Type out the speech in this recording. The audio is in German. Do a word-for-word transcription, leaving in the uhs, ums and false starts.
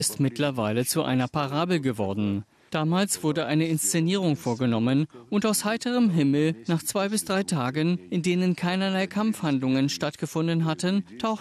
ist mittlerweile zu einer Parabel geworden. Damals wurde eine Inszenierung vorgenommen und aus heiterem Himmel, nach zwei bis drei Tagen, in denen keinerlei Kampfhandlungen stattgefunden hatten, tauchte